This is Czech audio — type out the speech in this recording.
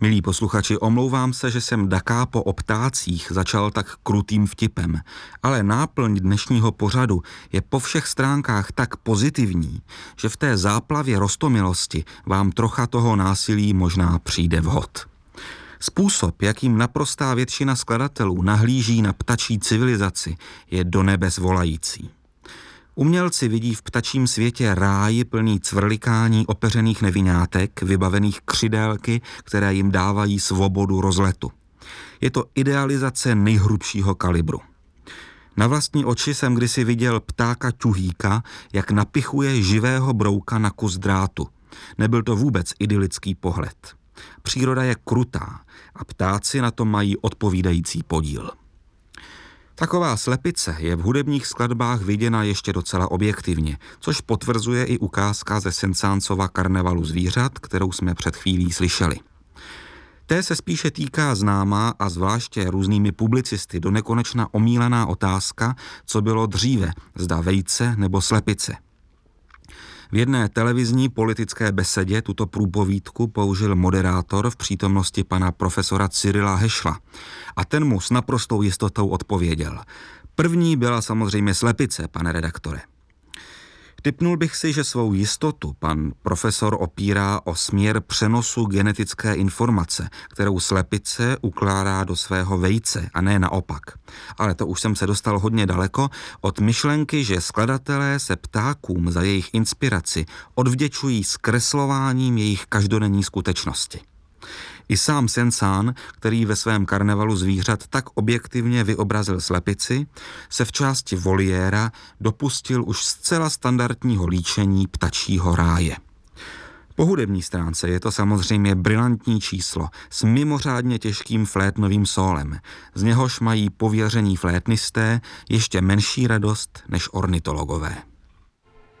Milí posluchači, omlouvám se, že jsem Da Capo o ptácích začal tak krutým vtipem, ale náplň dnešního pořadu je po všech stránkách tak pozitivní, že v té záplavě roztomilosti vám trocha toho násilí možná přijde vhod. Způsob, jakým naprostá většina skladatelů nahlíží na ptačí civilizaci, je do nebes volající. Umělci vidí v ptačím světě ráj plný cvrlikání opeřených nevinátek, vybavených křidélky, které jim dávají svobodu rozletu. Je to idealizace nejhrubšího kalibru. Na vlastní oči jsem kdysi viděl ptáka ťuhýka, jak napichuje živého brouka na kus drátu. Nebyl to vůbec idylický pohled. Příroda je krutá a ptáci na tom mají odpovídající podíl. Taková slepice je v hudebních skladbách viděna ještě docela objektivně, což potvrzuje i ukázka ze Saint-Saënsova Karnevalu zvířat, kterou jsme před chvílí slyšeli. Té se spíše týká známá a zvláště různými publicisty do nekonečna omílaná otázka, co bylo dříve, zda vejce nebo slepice. V jedné televizní politické besedě tuto průpovídku použil moderátor v přítomnosti pana profesora Cyrila Hešla a ten mu s naprostou jistotou odpověděl. První byla samozřejmě slepice, pane redaktore. Tipnul bych si, že svou jistotu pan profesor opírá o směr přenosu genetické informace, kterou slepice ukládá do svého vejce a ne naopak. Ale to už jsem se dostal hodně daleko od myšlenky, že skladatelé se ptákům za jejich inspiraci odvděčují zkreslováním jejich každodenní skutečnosti. I sám Saint-Saëns, který ve svém Karnevalu zvířat tak objektivně vyobrazil slepici, se v části voliéra dopustil už zcela standardního líčení ptačího ráje. Po hudební stránce je to samozřejmě brilantní číslo s mimořádně těžkým flétnovým sólem, z něhož mají pověření flétnisté ještě menší radost než ornitologové.